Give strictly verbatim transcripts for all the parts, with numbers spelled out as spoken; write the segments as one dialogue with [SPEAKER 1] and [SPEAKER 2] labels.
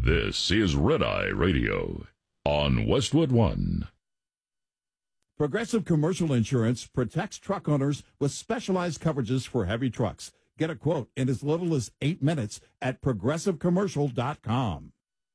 [SPEAKER 1] This is Red Eye Radio on Westwood One.
[SPEAKER 2] Progressive Commercial Insurance protects truck owners with specialized coverages for heavy trucks. Get a quote in as little as eight minutes at progressive commercial dot com.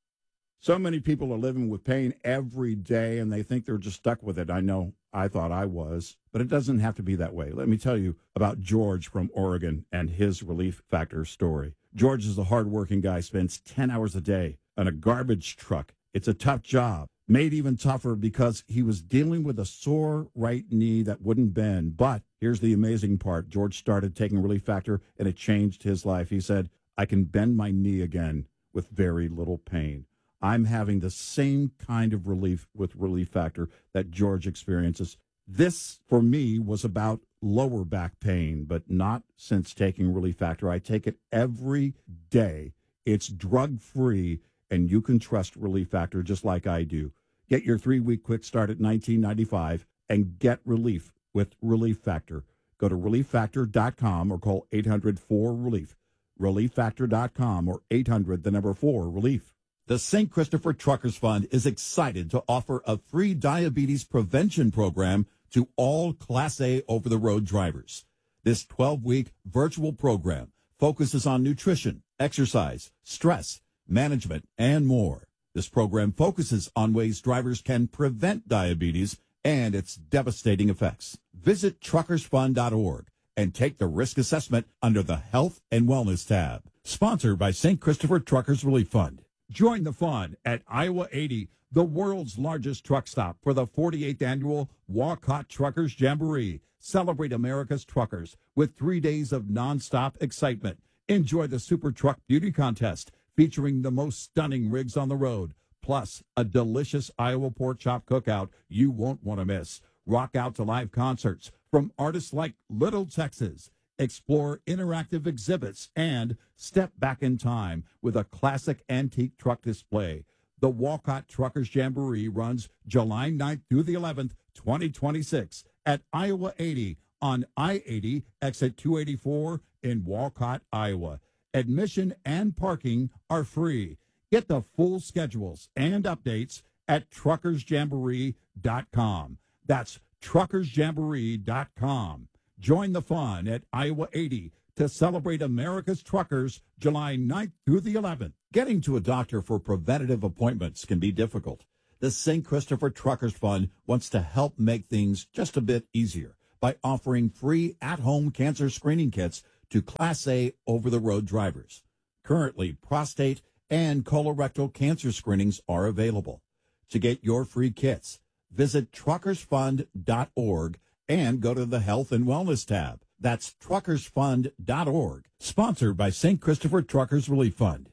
[SPEAKER 2] So many people are living with pain every day, and they think they're just stuck with it. I know I thought I was, but it doesn't have to be that way. Let me tell you about George from Oregon and his Relief Factor story. George is a hardworking guy, spends ten hours a day on a garbage truck. It's a tough job, made even tougher because he was dealing with a sore right knee that wouldn't bend. But here's the amazing part. George started taking Relief Factor, and it changed his life. He said, I can bend my knee again with very little pain. I'm having the same kind of relief with Relief Factor that George experiences. This, for me, was about lower back pain, but not since taking Relief Factor. I take it every day. It's drug-free, and you can trust Relief Factor just like I do. Get your three-week quick start at nineteen ninety-five dollars and get relief with Relief Factor. Go to relief factor dot com or call eight hundred four relief. relief factor dot com or eight hundred, the number four, relief. The Saint Christopher Truckers Fund is excited to offer a free diabetes prevention program to all Class A over-the-road drivers. This twelve-week virtual program focuses on nutrition, exercise, stress, management, and more. This program focuses on ways drivers can prevent diabetes and its devastating effects. Visit truckers fund dot org and take the risk assessment under the Health and Wellness tab. Sponsored by Saint Christopher Truckers Relief Fund. Join the fun at Iowa eighty, the world's largest truck stop, for the forty-eighth annual Walcott Truckers Jamboree. Celebrate America's truckers with three days of nonstop excitement. Enjoy the Super Truck Beauty Contest, featuring the most stunning rigs on the road, plus a delicious Iowa pork chop cookout you won't want to miss. Rock out to live concerts from artists like Little Texas. Explore interactive exhibits and step back in time with a classic antique truck display. The Walcott Truckers Jamboree runs July ninth through the eleventh, twenty twenty-six at Iowa eighty on I eighty, exit two eighty-four in Walcott, Iowa. Admission and parking are free. Get the full schedules and updates at truckers jamboree dot com. That's truckers jamboree dot com. Join the fun at Iowa eighty to celebrate America's truckers July ninth through the eleventh. Getting to a doctor for preventative appointments can be difficult. The Saint Christopher Truckers Fund wants to help make things just a bit easier by offering free at-home cancer screening kits to Class A over-the-road drivers. Currently, prostate and colorectal cancer screenings are available. To get your free kits, visit truckers fund dot org and go to the Health and Wellness tab. That's truckers fund dot org. Sponsored by Saint Christopher Truckers Relief Fund.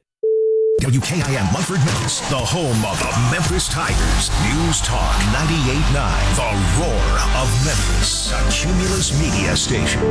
[SPEAKER 3] W K I M Munford, Memphis, the home of the Memphis Tigers. News Talk ninety-eight point nine, the roar of Memphis, a Cumulus media station.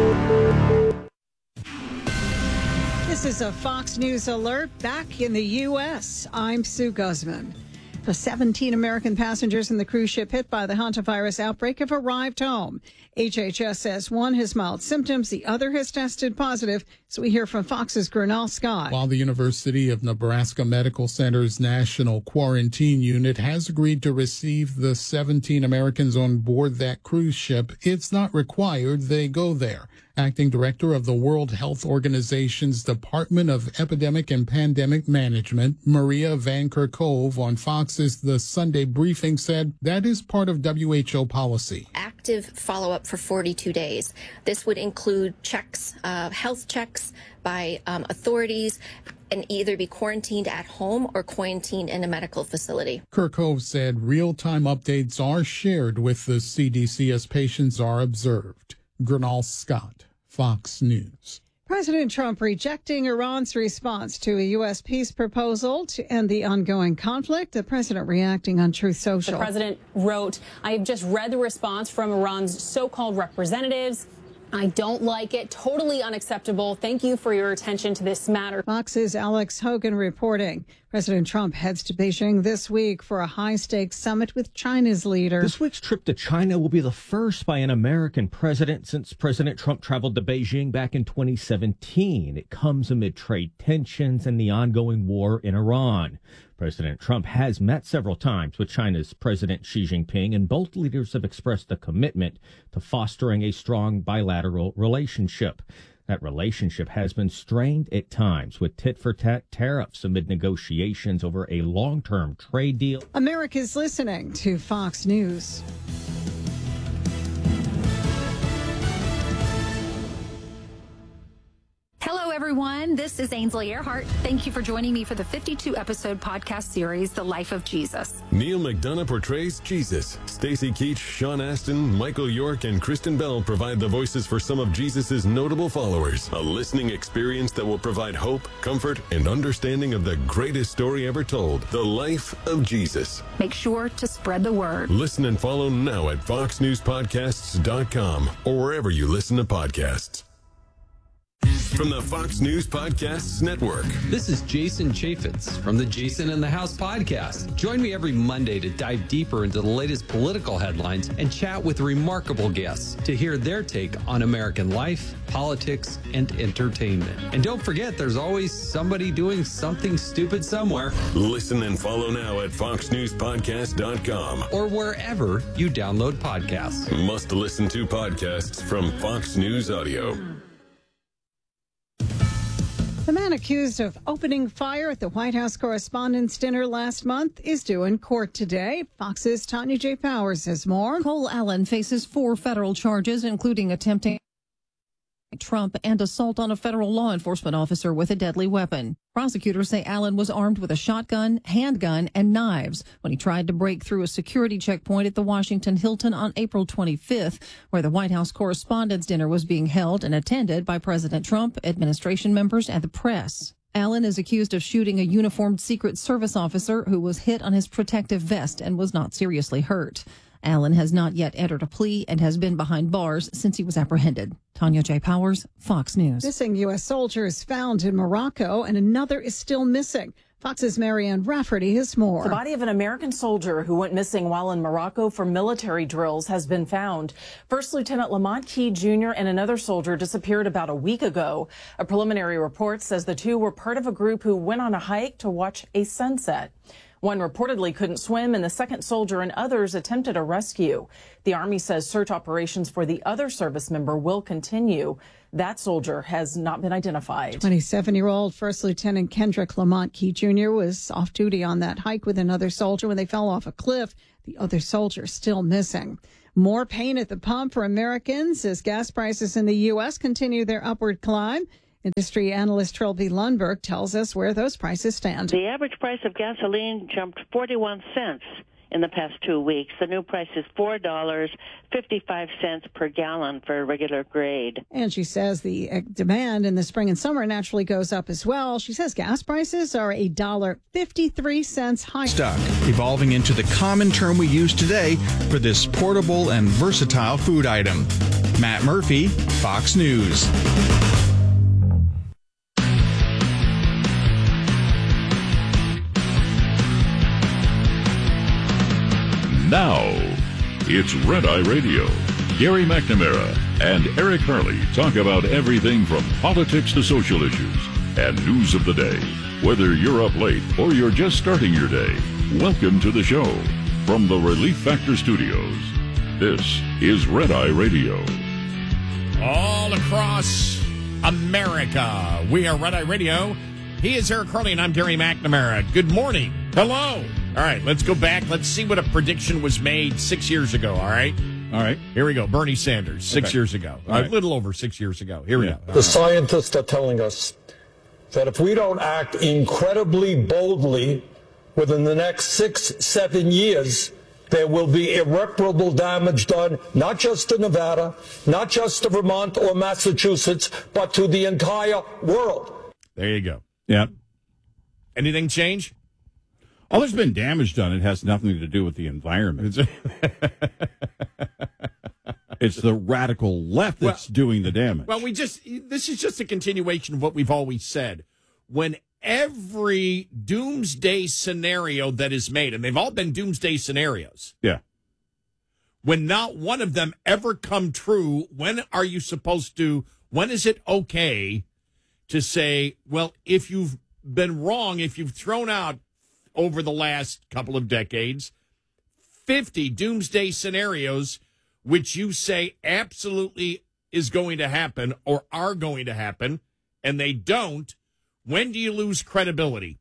[SPEAKER 4] This is a Fox News alert back in the U S. I'm Sue Guzman. The seventeen American passengers in the cruise ship hit by the hantavirus outbreak have arrived home. H H S says one has mild symptoms, the other has tested positive. So we hear from Fox's Gernal Scott.
[SPEAKER 5] While the University of Nebraska Medical Center's National Quarantine Unit has agreed to receive the seventeen Americans on board that cruise ship, it's not required they go there. Acting Director of the World Health Organization's Department of Epidemic and Pandemic Management, Maria Van Kerkhove, on Fox's The Sunday Briefing said that is part of W H O policy.
[SPEAKER 6] Active follow-up for forty-two days. This would include checks, uh, health checks by um, authorities, and either be quarantined at home or quarantined in a medical facility.
[SPEAKER 5] Kerkhove said real-time updates are shared with the C D C as patients are observed. Gernal Scott, Fox News.
[SPEAKER 4] President Trump rejecting Iran's response to a U S peace proposal to end the ongoing conflict. The president reacting on Truth Social.
[SPEAKER 7] The president wrote, I have just read the response from Iran's so-called representatives. I don't like it. Totally unacceptable. Thank you for your attention to this matter.
[SPEAKER 4] Fox's Alex Hogan reporting. President Trump heads to Beijing this week for a high-stakes summit with China's leader.
[SPEAKER 8] This week's trip to China will be the first by an American president since President Trump traveled to Beijing back in twenty seventeen. It comes amid trade tensions and the ongoing war in Iran. President Trump has met several times with China's President Xi Jinping, and both leaders have expressed a commitment to fostering a strong bilateral relationship. That relationship has been strained at times with tit-for-tat tariffs amid negotiations over a long-term trade deal.
[SPEAKER 4] America's listening to Fox News.
[SPEAKER 9] Hello, everyone. This is Ainsley Earhart. Thank you for joining me for the fifty-two episode podcast series, The Life of Jesus.
[SPEAKER 10] Neil McDonough portrays Jesus. Stacy Keach, Sean Astin, Michael York, and Kristen Bell provide the voices for some of Jesus's notable followers. A listening experience that will provide hope, comfort, and understanding of the greatest story ever told, The Life of Jesus.
[SPEAKER 9] Make sure to spread the word.
[SPEAKER 10] Listen and follow now at fox news podcasts dot com or wherever you listen to podcasts. From the Fox News Podcasts Network.
[SPEAKER 11] This is Jason Chaffetz from the Jason in the House podcast. Join me every Monday to dive deeper into the latest political headlines and chat with remarkable guests to hear their take on American life, politics, and entertainment. And don't forget, there's always somebody doing something stupid somewhere.
[SPEAKER 10] Listen and follow now at fox news podcast dot com
[SPEAKER 11] or wherever you download podcasts.
[SPEAKER 10] Must listen to podcasts from Fox News Audio.
[SPEAKER 4] The man accused of opening fire at the White House Correspondents' Dinner last month is due in court today. Fox's Tanya J. Powers has more.
[SPEAKER 12] Cole Allen faces four federal charges, including attempting Trump and assault on a federal law enforcement officer with a deadly weapon. Prosecutors say Allen was armed with a shotgun, handgun, and knives when he tried to break through a security checkpoint at the Washington Hilton on April twenty-fifth, where the White House Correspondents' Dinner was being held and attended by President Trump, administration members, and the press. Allen is accused of shooting a uniformed Secret Service officer who was hit on his protective vest and was not seriously hurt. Allen has not yet entered a plea and has been behind bars since he was apprehended. Tanya J. Powers, Fox News.
[SPEAKER 4] Missing U S soldiers found in Morocco, and another is still missing. Fox's Marianne Rafferty has more.
[SPEAKER 13] The body of an American soldier who went missing while in Morocco for military drills has been found. First Lieutenant Lamont Key Junior and another soldier disappeared about a week ago. A preliminary report says the two were part of a group who went on a hike to watch a sunset. One reportedly couldn't swim, and the second soldier and others attempted a rescue. The Army says search operations for the other service member will continue. That soldier has not been identified.
[SPEAKER 4] twenty-seven-year-old First Lieutenant Kendrick Lamont Key Junior was off duty on that hike with another soldier when they fell off a cliff. The other soldier still missing. More pain at the pump for Americans as gas prices in the U S continue their upward climb. Industry analyst Trilby Lundberg tells us where those prices stand.
[SPEAKER 14] The average price of gasoline jumped forty-one cents in the past two weeks. The new price is four dollars and fifty-five cents per gallon for a regular grade.
[SPEAKER 4] And she says the demand in the spring and summer naturally goes up as well. She says gas prices are one dollar and fifty-three cents higher.
[SPEAKER 15] Stock, evolving into the common term we use today for this portable and versatile food item. Matt Murphy, Fox News.
[SPEAKER 1] Now, it's Red Eye Radio. Gary McNamara and Eric Harley talk about everything from politics to social issues and news of the day. Whether you're up late or you're just starting your day, welcome to the show. From the Relief Factor Studios, this is Red Eye Radio.
[SPEAKER 16] All across America, we are Red Eye Radio. He is Eric Harley, and I'm Gary McNamara. Good morning. Hello. All right, let's go back. Let's see what a prediction was made six years ago, all right?
[SPEAKER 2] All right.
[SPEAKER 16] Here we go. Bernie Sanders, six
[SPEAKER 2] Okay.
[SPEAKER 16] years ago.
[SPEAKER 2] All right.
[SPEAKER 16] A little over six years ago. Here we
[SPEAKER 2] Yeah.
[SPEAKER 16] go.
[SPEAKER 17] The scientists are telling us that if we don't act incredibly boldly within the next six, seven years, there will be irreparable damage done, not just to Nevada, not just to Vermont or Massachusetts, but to the entire world.
[SPEAKER 16] There you go.
[SPEAKER 2] Yeah.
[SPEAKER 16] Anything change?
[SPEAKER 2] Oh, there's been damage done. It has nothing to do with the environment. It's the radical left that's
[SPEAKER 16] Well-
[SPEAKER 2] doing the damage.
[SPEAKER 16] Well, we just, this is just a continuation of what we've always said. When every doomsday scenario that is made, and they've all been doomsday scenarios,
[SPEAKER 2] yeah.
[SPEAKER 16] when not one of them ever come true, when are you supposed to, when is it okay to say, well, if you've been wrong, if you've thrown out over the last couple of decades, fifty doomsday scenarios which you say absolutely is going to happen or are going to happen, and they don't. When do you lose credibility?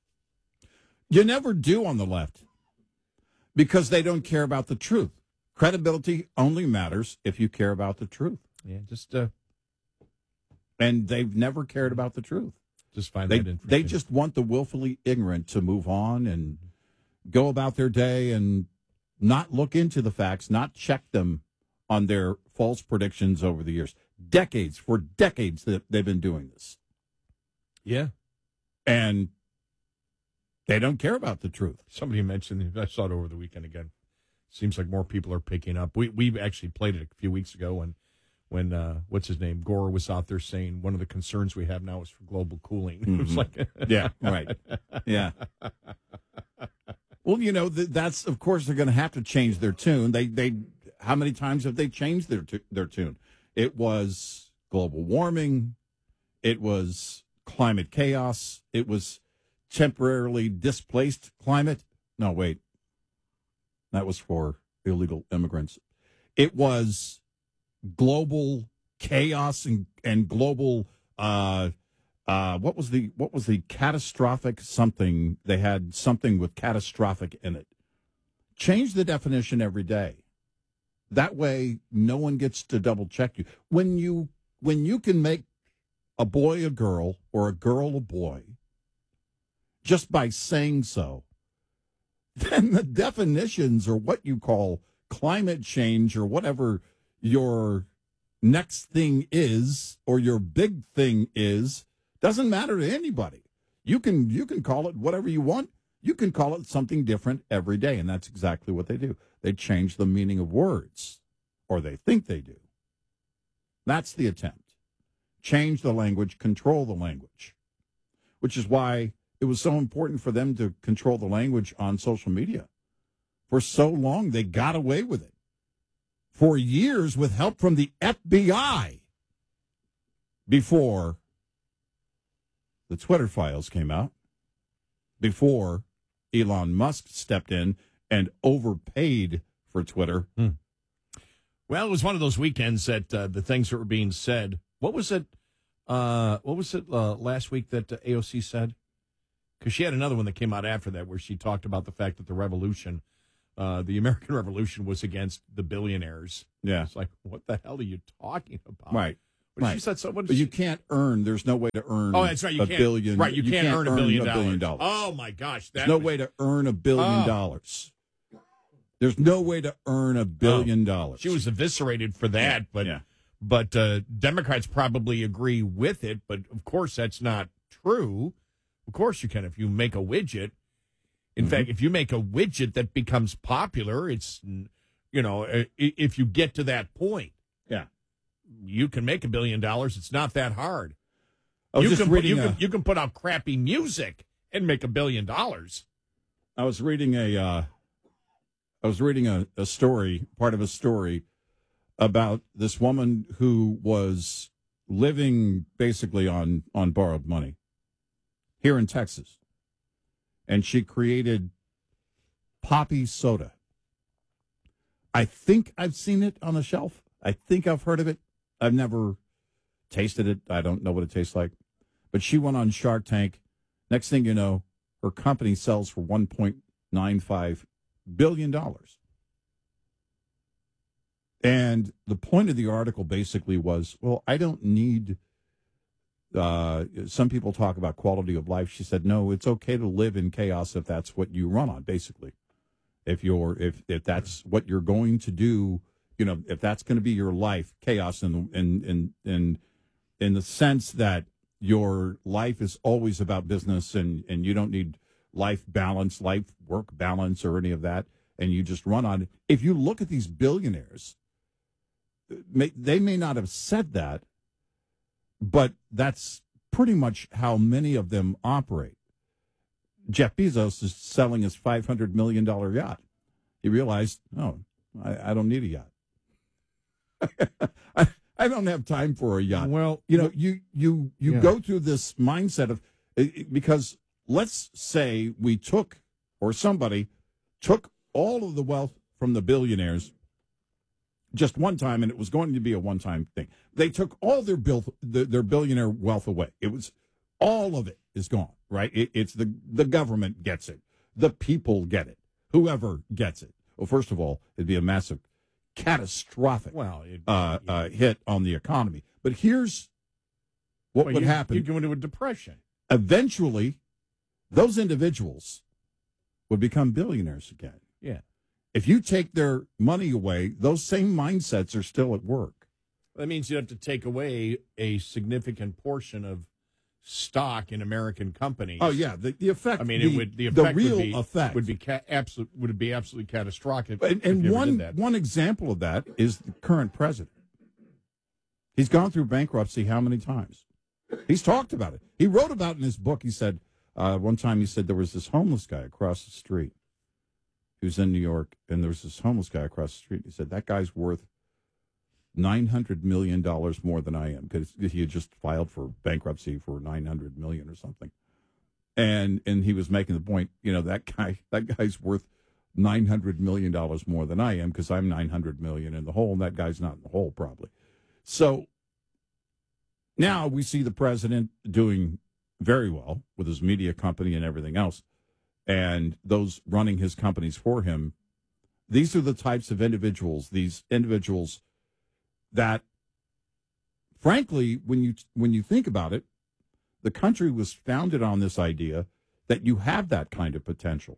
[SPEAKER 2] You never do on the left because they don't care about the truth. Credibility only matters if you care about the truth.
[SPEAKER 16] Yeah, just uh,
[SPEAKER 2] and they've never cared about the truth.
[SPEAKER 16] Just find
[SPEAKER 2] they,
[SPEAKER 16] that interesting.
[SPEAKER 2] They just want the willfully ignorant to move on and go about their day and not look into the facts, not check them on their false predictions over the years. Decades, for decades that they've been doing this.
[SPEAKER 16] Yeah.
[SPEAKER 2] And they don't care about the truth.
[SPEAKER 16] Somebody mentioned, I saw it over the weekend again. Seems like more people are picking up. We we actually played it a few weeks ago when, when uh, what's his name, Gore was out there saying one of the concerns we have now is for global cooling.
[SPEAKER 2] Mm-hmm.
[SPEAKER 16] It was like,
[SPEAKER 2] yeah, right. Yeah. Well, you know, th- that's, of course, they're going to have to change their tune. They, they, how many times have they changed their t- their tune? It was global warming. It was climate chaos. It was temporarily displaced climate. No, wait. That was for illegal immigrants. It was global chaos and, and global, uh, uh, what was the, what was the catastrophic something? They had something with catastrophic in it. Change the definition every day. That way, no one gets to double check you. When you, when you can make a boy a girl or a girl a boy just by saying so, then the definitions or what you call climate change or whatever your next thing is or your big thing is doesn't matter to anybody. You can you can call it whatever you want. You can call it something different every day, and that's exactly what they do. They change the meaning of words, or they think they do. That's the attempt. Change the language, control the language, which is why it was so important for them to control the language on social media. For so long, they got away with it. For years, with help from the F B I, before the Twitter files came out, before Elon Musk stepped in and overpaid for Twitter.
[SPEAKER 16] Hmm. Well, it was one of those weekends that uh, the things that were being said. What was it? Uh, what was it uh, last week that uh, A O C said? Because she had another one that came out after that where she talked about the fact that the revolution, uh, the American Revolution, was against the billionaires.
[SPEAKER 2] Yeah.
[SPEAKER 16] It's like, what the hell are you talking about?
[SPEAKER 2] Right.
[SPEAKER 16] What
[SPEAKER 2] right.
[SPEAKER 16] She said so. What
[SPEAKER 2] but
[SPEAKER 16] she...
[SPEAKER 2] you can't earn. There's no way to earn.
[SPEAKER 16] Oh, that's right. You
[SPEAKER 2] a
[SPEAKER 16] can't.
[SPEAKER 2] billion.
[SPEAKER 16] Right. You, you can't, can't earn a billion,
[SPEAKER 2] a billion dollars.
[SPEAKER 16] dollars. Oh my gosh. That
[SPEAKER 2] There's no
[SPEAKER 16] was...
[SPEAKER 2] way to earn a billion
[SPEAKER 16] oh.
[SPEAKER 2] dollars. There's no way to earn a billion
[SPEAKER 16] oh.
[SPEAKER 2] dollars.
[SPEAKER 16] She was eviscerated for that,
[SPEAKER 2] yeah.
[SPEAKER 16] but
[SPEAKER 2] yeah.
[SPEAKER 16] but uh, Democrats probably agree with it. But of course, that's not true. Of course, you can if you make a widget. In mm-hmm. fact, if you make a widget that becomes popular, it's, you know, if you get to that point,
[SPEAKER 2] yeah,
[SPEAKER 16] you can make a billion dollars. It's not that hard.
[SPEAKER 2] I was
[SPEAKER 16] you
[SPEAKER 2] just
[SPEAKER 16] can
[SPEAKER 2] reading
[SPEAKER 16] put, you
[SPEAKER 2] a,
[SPEAKER 16] can you can put out crappy music and make a billion dollars.
[SPEAKER 2] I was reading a uh, I was reading a, a story, part of a story about this woman who was living basically on on borrowed money here in Texas. And she created poppy soda. I think I've seen it on a shelf. I think I've heard of it. I've never tasted it. I don't know what it tastes like. But she went on Shark Tank. Next thing you know, her company sells for one point nine five billion dollars. And the point of the article basically was, well, I don't need... Uh, some people talk about quality of life. She said, no, it's okay to live in chaos if that's what you run on, basically. If you're, if, if that's what you're going to do, you know, if that's going to be your life, chaos in, in, in, in, in the sense that your life is always about business and, and you don't need life balance, life work balance or any of that. And you just run on it. If you look at these billionaires, they may not have said that, but that's pretty much how many of them operate. Jeff Bezos is selling his five hundred million dollars yacht. He realized, oh, I, I don't need a yacht. I, I don't have time for a yacht.
[SPEAKER 16] Well,
[SPEAKER 2] you know, you you you
[SPEAKER 16] yeah.
[SPEAKER 2] go through this mindset of, because let's say we took or somebody took all of the wealth from the billionaires just one time, and it was going to be a one-time thing. They took all their bill, their, their billionaire wealth away. It was all of it is gone, right? It, it's the the government gets it, the people get it, whoever gets it. Well, first of all, it'd be a massive, catastrophic
[SPEAKER 16] well, it,
[SPEAKER 2] uh,
[SPEAKER 16] yeah.
[SPEAKER 2] uh, hit on the economy. But here's what
[SPEAKER 16] well,
[SPEAKER 2] would
[SPEAKER 16] you,
[SPEAKER 2] happen:
[SPEAKER 16] you go into a depression.
[SPEAKER 2] Eventually, those individuals would become billionaires again.
[SPEAKER 16] Yeah.
[SPEAKER 2] If you take their money away, those same mindsets are still at work.
[SPEAKER 16] That means you have to take away a significant portion of stock in American companies.
[SPEAKER 2] Oh yeah, the, the effect.
[SPEAKER 16] I mean,
[SPEAKER 2] the,
[SPEAKER 16] it would the effect
[SPEAKER 2] the real
[SPEAKER 16] would be,
[SPEAKER 2] effect
[SPEAKER 16] would be ca- absolute would be absolutely catastrophic.
[SPEAKER 2] And,
[SPEAKER 16] if
[SPEAKER 2] and
[SPEAKER 16] you ever
[SPEAKER 2] one
[SPEAKER 16] did that.
[SPEAKER 2] one example of that is the current president. He's gone through bankruptcy how many times? He's talked about it. He wrote about it in his book. He said uh, one time he said there was this homeless guy across the street. He was in New York, and there was this homeless guy across the street. He said, that guy's worth nine hundred million dollars more than I am, because he had just filed for bankruptcy for nine hundred million dollars or something. And and he was making the point, you know, that guy that guy's worth nine hundred million dollars more than I am, because I'm nine hundred million dollars in the hole, and that guy's not in the hole probably. So now we see the president doing very well with his media company and everything else, and those running his companies for him. These are the types of individuals, these individuals that, frankly, when you when you think about it, the country was founded on this idea that you have that kind of potential.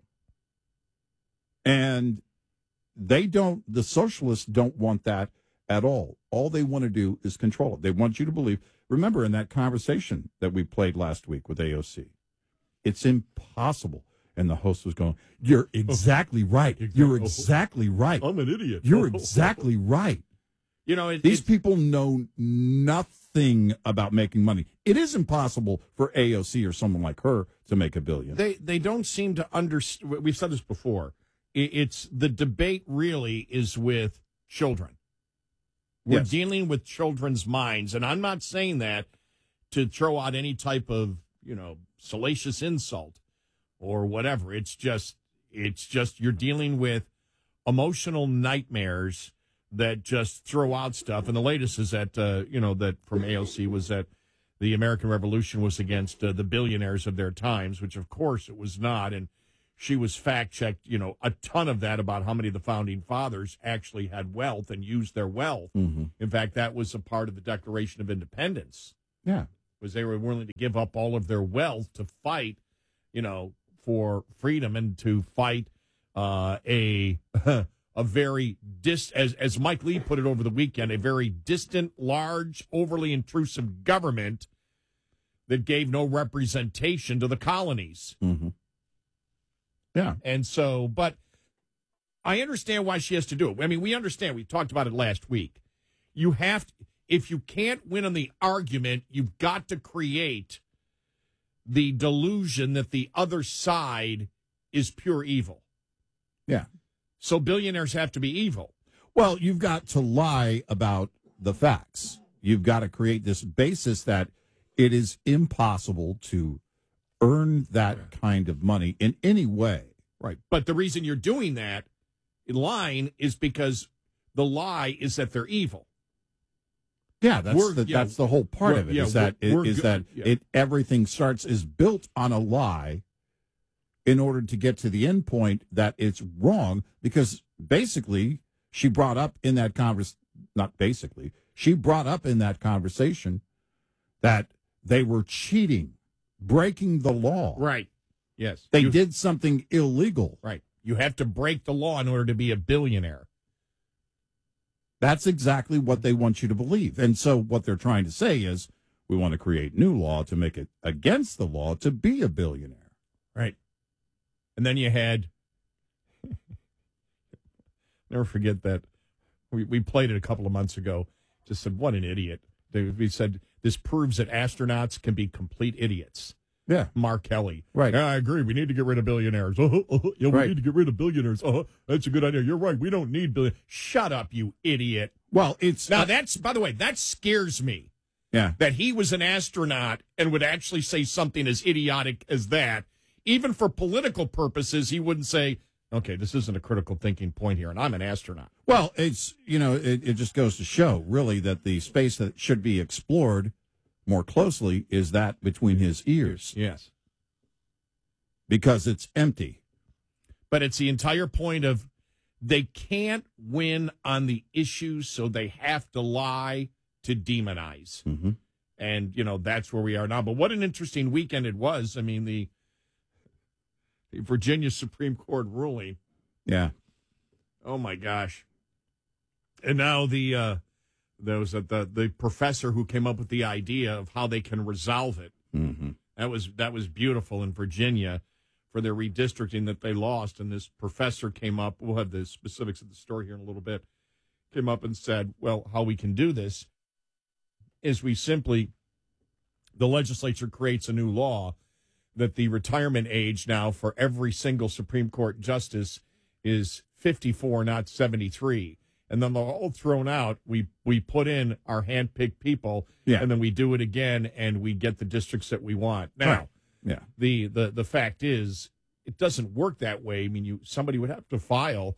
[SPEAKER 2] And they don't, the socialists don't want that at all. All they want to do is control it. They want you to believe. Remember in that conversation that we played last week with A O C, it's impossible. And the host was going, you're exactly right. You're exactly right.
[SPEAKER 16] I'm an idiot.
[SPEAKER 2] You're exactly right.
[SPEAKER 16] You know, it,
[SPEAKER 2] these people know nothing about making money. It is impossible for A O C or someone like her to make a billion.
[SPEAKER 16] They they don't seem to understand. We've said this before. It's the debate really is with children. We're
[SPEAKER 2] Yes.
[SPEAKER 16] dealing with children's minds, and I'm not saying that to throw out any type of, you know, salacious insult or whatever. It's just it's just you're dealing with emotional nightmares that just throw out stuff. And the latest is that, uh, you know, that from A O C was that the American Revolution was against uh, the billionaires of their times, which, of course, it was not. And she was fact-checked, you know, a ton of that about how many of the founding fathers actually had wealth and used their wealth.
[SPEAKER 2] Mm-hmm.
[SPEAKER 16] In fact, that was a part of the Declaration of Independence.
[SPEAKER 2] Yeah.
[SPEAKER 16] Was they were willing to give up all of their wealth to fight, you know, for freedom and to fight uh, a... a very, dis, as, as Mike Lee put it over the weekend, a very distant, large, overly intrusive government that gave no representation to the colonies.
[SPEAKER 2] Mm-hmm. Yeah.
[SPEAKER 16] And so, but I understand why she has to do it. I mean, we understand. We talked about it last week. You have to, if you can't win on the argument, you've got to create the delusion that the other side is pure evil.
[SPEAKER 2] Yeah.
[SPEAKER 16] So billionaires have to be evil.
[SPEAKER 2] Well, you've got to lie about the facts. You've got to create this basis that it is impossible to earn that kind of money in any way.
[SPEAKER 16] Right. But the reason you're doing that in line is because the lie is that they're evil.
[SPEAKER 2] Yeah, that's
[SPEAKER 16] We're-
[SPEAKER 2] the,
[SPEAKER 16] yeah,
[SPEAKER 2] that's the whole part
[SPEAKER 16] we're-
[SPEAKER 2] of it.
[SPEAKER 16] yeah,
[SPEAKER 2] Is that
[SPEAKER 16] we're- we're
[SPEAKER 2] is
[SPEAKER 16] good-
[SPEAKER 2] that
[SPEAKER 16] yeah.
[SPEAKER 2] it everything starts is built on a lie in order to get to the end point that it's wrong, because basically she brought up in that convers not basically she brought up in that conversation that they were cheating, breaking the law.
[SPEAKER 16] Right. Yes.
[SPEAKER 2] They
[SPEAKER 16] You-
[SPEAKER 2] did something illegal.
[SPEAKER 16] Right. You have to break the law in order to be a billionaire.
[SPEAKER 2] That's exactly what they want you to believe. And so what they're trying to say is we want to create new law to make it against the law to be a billionaire.
[SPEAKER 16] Right. And then you had, never forget that, we, we played it a couple of months ago, just said, what an idiot. They, we said, this proves that astronauts can be complete idiots.
[SPEAKER 2] Yeah.
[SPEAKER 16] Mark Kelly.
[SPEAKER 2] Right.
[SPEAKER 16] Yeah, I agree. We need to get rid of billionaires. Uh-huh, uh-huh. Yeah, we
[SPEAKER 2] Right.
[SPEAKER 16] need to get rid of billionaires. Uh-huh. That's a good idea. You're right. We don't need billionaires. Shut up, you idiot.
[SPEAKER 2] Well, it's
[SPEAKER 16] Now, that's, by the way, that scares me.
[SPEAKER 2] Yeah.
[SPEAKER 16] That he was an astronaut and would actually say something as idiotic as that even for political purposes, he wouldn't say, okay, this isn't a critical thinking point here, and I'm an astronaut.
[SPEAKER 2] Well, it's, you know, it, it just goes to show, really, that the space that should be explored more closely is that between his ears.
[SPEAKER 16] Yes.
[SPEAKER 2] Because it's empty.
[SPEAKER 16] But it's the entire point of they can't win on the issues, so they have to lie to demonize.
[SPEAKER 2] Mm-hmm.
[SPEAKER 16] And, you know, that's where we are now. But what an interesting weekend it was. I mean, the, the Virginia Supreme Court ruling.
[SPEAKER 2] Yeah.
[SPEAKER 16] Oh, my gosh. And now the uh, there was a, the the professor who came up with the idea of how they can resolve it.
[SPEAKER 2] Mm-hmm.
[SPEAKER 16] That was that was beautiful in Virginia for their redistricting that they lost. And this professor came up. We'll have the specifics of the story here in a little bit. Came up and said, well, how we can do this is we simply, the legislature creates a new law that the retirement age now for every single Supreme Court justice is fifty-four, not seventy-three. And then they're all thrown out. We we put in our handpicked people,
[SPEAKER 2] yeah.
[SPEAKER 16] and then we do it again, and we get the districts that we want. Now,
[SPEAKER 2] right. yeah.
[SPEAKER 16] the, the, the fact is, it doesn't work that way. I mean, you somebody would have to file,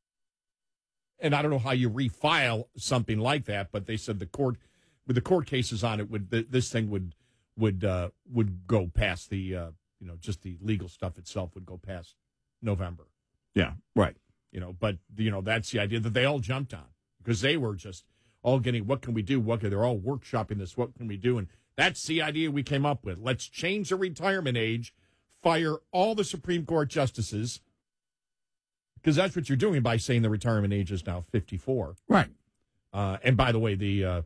[SPEAKER 16] and I don't know how you refile something like that, but they said the court, with the court cases on it, would this thing would would uh, would go past the uh, you know just the legal stuff itself would go past November.
[SPEAKER 2] Yeah, right.
[SPEAKER 16] You know, but you know that's the idea that they all jumped on because they were just all getting what can we do? What can they're all workshopping this? What can we do? And that's the idea we came up with. Let's change the retirement age, fire all the Supreme Court justices, because that's what you're doing by saying the retirement age is now fifty-four.
[SPEAKER 2] Right.
[SPEAKER 16] Uh, and by the way, the uh,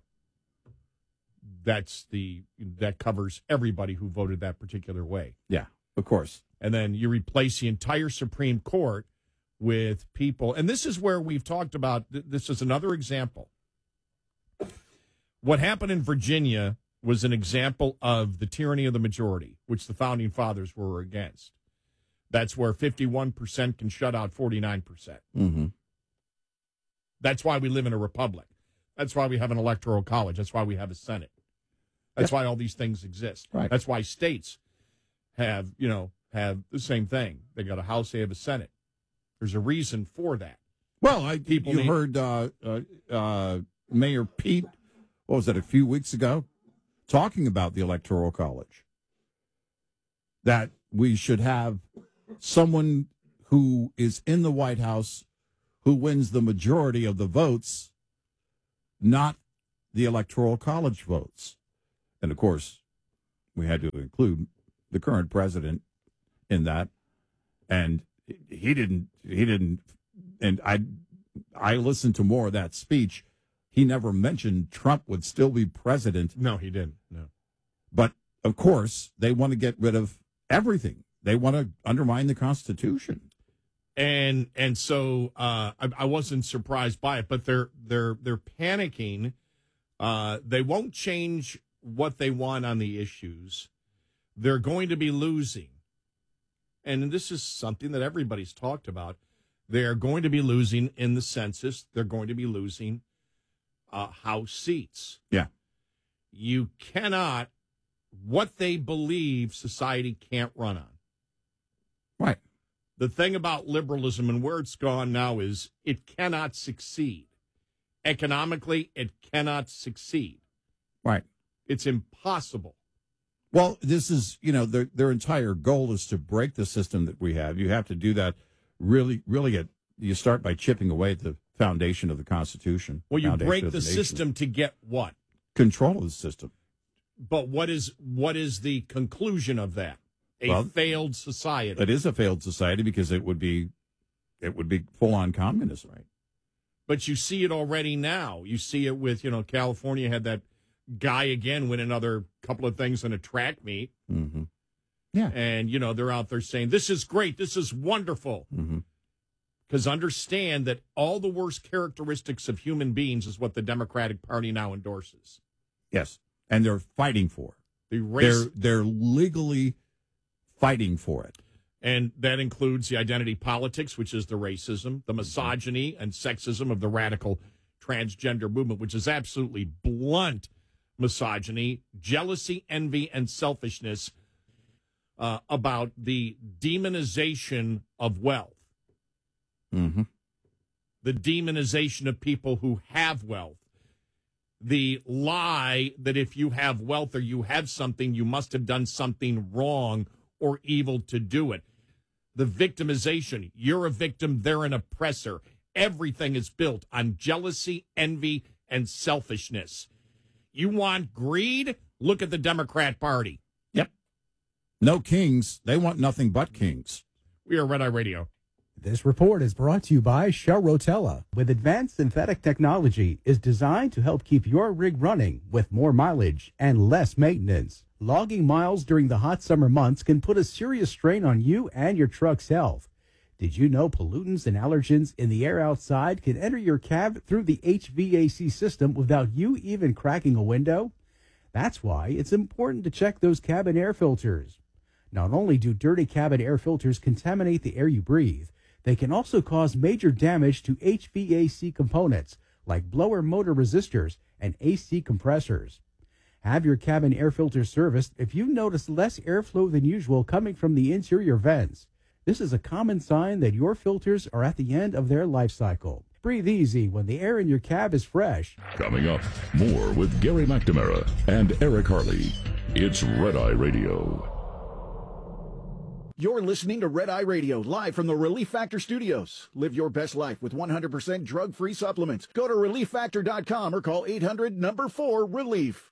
[SPEAKER 16] that's the that covers everybody who voted that particular way.
[SPEAKER 2] Yeah, of course.
[SPEAKER 16] And then you replace the entire Supreme Court with people, and this is where we've talked about, this is another example. What happened in Virginia was an example of the tyranny of the majority, which the Founding Fathers were against. That's where fifty-one percent can shut out forty-nine percent.
[SPEAKER 2] Mm-hmm.
[SPEAKER 16] That's why we live in a republic. That's why we have an electoral college. That's why we have a Senate. That's yeah. why all these things exist.
[SPEAKER 2] Right.
[SPEAKER 16] That's why states have, you know, have the same thing. They got a House, they have a Senate. There's a reason for that.
[SPEAKER 2] Well, I,
[SPEAKER 16] People
[SPEAKER 2] you
[SPEAKER 16] need-
[SPEAKER 2] heard uh, uh, uh, Mayor Pete, what was that, a few weeks ago, talking about the Electoral College. That we should have someone who is in the White House who wins the majority of the votes, not the Electoral College votes. And, of course, we had to include the current president in that. And he didn't, he didn't, and I, I listened to more of that speech. He never mentioned Trump would still be president.
[SPEAKER 16] No, he didn't. No.
[SPEAKER 2] But, of course, they want to get rid of everything. They want to undermine the Constitution.
[SPEAKER 16] And and so uh, I, I wasn't surprised by it, but they're they're they're panicking. Uh, they won't change what they want on the issues. They're going to be losing. And this is something that everybody's talked about. They're going to be losing in the census. They're going to be losing uh, House seats.
[SPEAKER 2] Yeah.
[SPEAKER 16] You cannot, what they believe society can't run on.
[SPEAKER 2] Right.
[SPEAKER 16] The thing about liberalism and where it's gone now is it cannot succeed. Economically, it cannot succeed.
[SPEAKER 2] Right.
[SPEAKER 16] It's impossible.
[SPEAKER 2] Well, this is, you know, their their entire goal is to break the system that we have. You have to do that really, really at, you start by chipping away at the foundation of the Constitution.
[SPEAKER 16] Well, you
[SPEAKER 2] foundation
[SPEAKER 16] break
[SPEAKER 2] of
[SPEAKER 16] the,
[SPEAKER 2] nation.
[SPEAKER 16] system to get what?
[SPEAKER 2] Control of the system.
[SPEAKER 16] But what is what is the conclusion of that? A
[SPEAKER 2] Well,
[SPEAKER 16] failed society.
[SPEAKER 2] It is a failed society because it would be, it would be full on communism. Right.
[SPEAKER 16] But you see it already now. You see it with, you know, California had that guy again win another couple of things in a track meet.
[SPEAKER 2] Mm-hmm. Yeah.
[SPEAKER 16] And, you know, they're out there saying, this is great. This is wonderful.
[SPEAKER 2] Mm-hmm.
[SPEAKER 16] Because understand that all the worst characteristics of human beings is what the Democratic Party now endorses.
[SPEAKER 2] Yes. And they're fighting for it.
[SPEAKER 16] The race,
[SPEAKER 2] they're, they're legally fighting for it.
[SPEAKER 16] and that includes the identity politics, which is the racism, the misogyny and sexism of the radical transgender movement, which is absolutely blunt misogyny, jealousy, envy, and selfishness, uh, about the demonization of wealth,
[SPEAKER 2] Mm-hmm.
[SPEAKER 16] the demonization of people who have wealth, the lie that if you have wealth or you have something, you must have done something wrong or evil to do it. The victimization, you're a victim, they're an oppressor. Everything is built on jealousy, envy, and selfishness. You want greed? Look at the Democrat Party.
[SPEAKER 2] Yep. No kings. They want nothing but kings.
[SPEAKER 16] We are Red Eye Radio.
[SPEAKER 18] This report is brought to you by Shell Rotella. With advanced synthetic technology, is designed to help keep your rig running with more mileage and less maintenance. Logging miles during the hot summer months can put a serious strain on you and your truck's health. Did you know pollutants and allergens in the air outside can enter your cab through the H V A C system without you even cracking a window? That's why it's important to check those cabin air filters. Not only do dirty cabin air filters contaminate the air you breathe, they can also cause major damage to H V A C components like blower motor resistors and A C compressors. Have your cabin air filter serviced if you notice less airflow than usual coming from the interior vents. This is a common sign that your filters are at the end of their life cycle. Breathe easy when the air in your cab is fresh.
[SPEAKER 1] Coming up, more with Gary McNamara and Eric Harley. It's Red Eye Radio.
[SPEAKER 19] You're listening to Red Eye Radio, live from the Relief Factor Studios. Live your best life with one hundred percent drug-free supplements. Go to relief factor dot com or call eight hundred number four relief.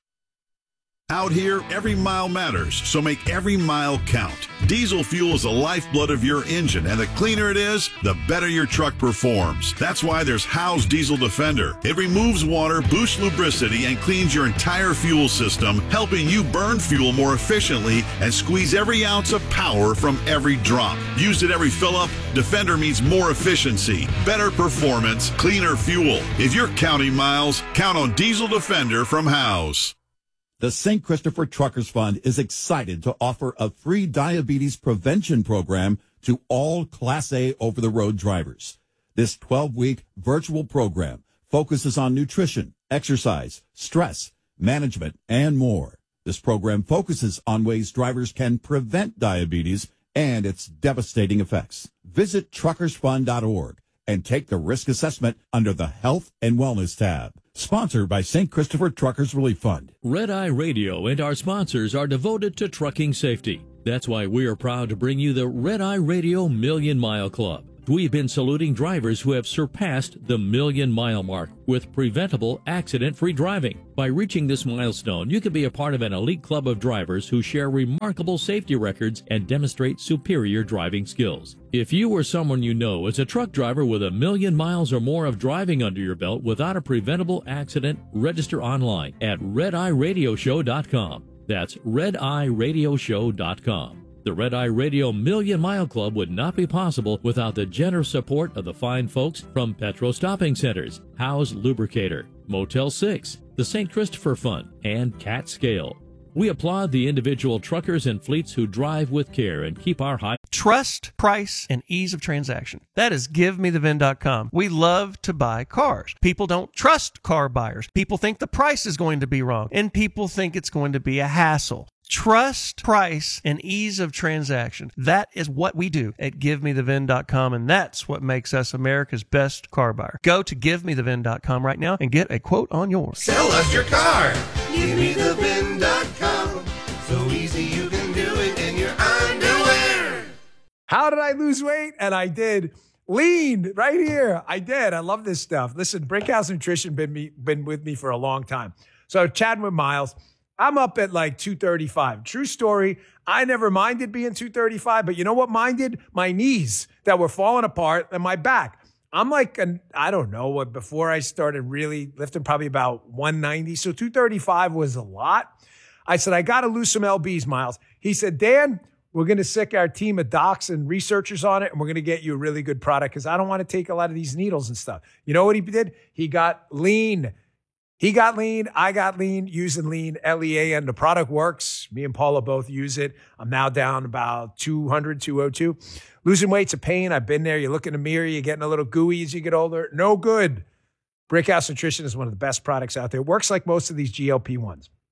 [SPEAKER 20] Out here, every mile matters, so make every mile count. Diesel fuel is the lifeblood of your engine, and the cleaner it is, the better your truck performs. That's why there's Howe's Diesel Defender. It removes water, boosts lubricity, and cleans your entire fuel system, helping you burn fuel more efficiently and squeeze every ounce of power from every drop. Used at every fill-up, Defender means more efficiency, better performance, cleaner fuel. If you're counting miles, count on Diesel Defender from Howe's.
[SPEAKER 2] The Saint Christopher Truckers Fund is excited to offer a free diabetes prevention program to all Class A over-the-road drivers. This twelve-week virtual program focuses on nutrition, exercise, stress, management, and more. This program focuses on ways drivers can prevent diabetes and its devastating effects. Visit truckers fund dot org and take the risk assessment under the Health and Wellness tab. Sponsored by Saint Christopher Truckers Relief Fund.
[SPEAKER 21] Red Eye Radio and our sponsors are devoted to trucking safety. That's why we are proud to bring you the Red Eye Radio Million Mile Club. We've been saluting drivers who have surpassed the million mile mark with preventable accident-free driving. By reaching this milestone, you can be a part of an elite club of drivers who share remarkable safety records and demonstrate superior driving skills. If you or someone you know is a truck driver with a million miles or more of driving under your belt without a preventable accident, register online at red eye radio show dot com. That's red eye radio show dot com. The Red Eye Radio Million Mile Club would not be possible without the generous support of the fine folks from Petro Stopping Centers, Howe's Lubricator, Motel six, the Saint Christopher Fund, and Cat Scale. We applaud the individual truckers and fleets who drive with care and keep our high
[SPEAKER 22] trust, price, and ease of transaction. That is give me the V I N dot com. We love to buy cars. People don't trust car buyers. People think the price is going to be wrong, and people think it's going to be a hassle. Trust, price, and ease of transaction. That is what we do at give me the V I N dot com, and that's what makes us America's best car buyer. Go to give me the V I N dot com right now and get a quote on yours.
[SPEAKER 23] Sell us your car. give me the V I N dot com. So easy you can do it in your underwear.
[SPEAKER 24] How did I lose weight? And I did. Lean right here. I did. I love this stuff. Listen, Brickhouse Nutrition been me been with me for a long time. So chatting with Miles. I'm up at like two thirty-five. True story. I never minded being two thirty-five, but you know what minded? My knees that were falling apart and my back. I'm like, an, I don't know what, before I started really lifting, probably about one ninety. So two thirty-five was a lot. I said, I got to lose some L Bs, Miles. He said, Dan, we're going to sick our team of docs and researchers on it, and we're going to get you a really good product because I don't want to take a lot of these needles and stuff. You know what he did? He got lean. He got lean. I got lean using lean, L E A, and the product works. Me and Paula both use it. I'm now down about two hundred, two oh two. Losing weight's a pain. I've been there. You look in the mirror, you're getting a little gooey as you get older. No good. Brickhouse Nutrition is one of the best products out there. It works like most of these G L P ones.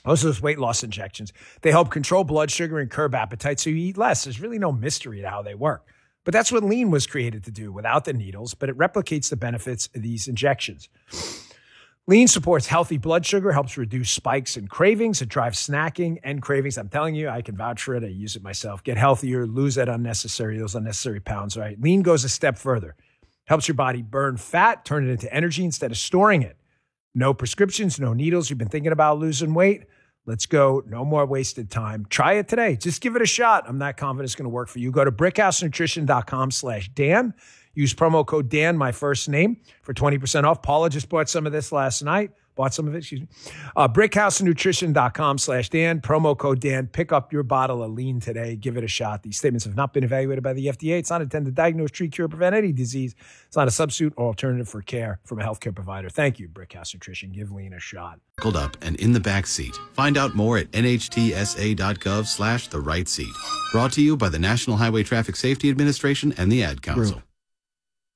[SPEAKER 24] Those are those weight loss injections. They help control blood sugar and curb appetite, so you eat less. There's really no mystery to how they work. But that's what Lean was created to do without the needles, but it replicates the benefits of these injections. Lean supports healthy blood sugar, helps reduce spikes and cravings. It drives snacking and cravings. I'm telling you, I can vouch for it. I use it myself. Get healthier, lose that unnecessary, those unnecessary pounds, right? Lean goes a step further. Helps your body burn fat, turn it into energy instead of storing it. No prescriptions, no needles. You've been thinking about losing weight? Let's go. No more wasted time. Try it today. Just give it a shot. I'm not confident it's going to work for you. Go to brickhousenutrition.com slash Dan. Use promo code Dan, my first name, for twenty percent off. Paula just bought some of this last night. Bought some of it, excuse me. Uh, brickhousenutrition.com slash Dan. Promo code Dan. Pick up your bottle of Lean today. Give it a shot. These statements have not been evaluated by the F D A. It's not intended to diagnose, treat, cure, or prevent any disease. It's not a substitute or alternative for care from a healthcare provider. Thank you, Brickhouse Nutrition. Give Lean a shot.
[SPEAKER 3] Buckled up and in the back seat. Find out more at nhtsa.gov slash the right seat. Brought to you by the National Highway Traffic Safety Administration and the Ad Council.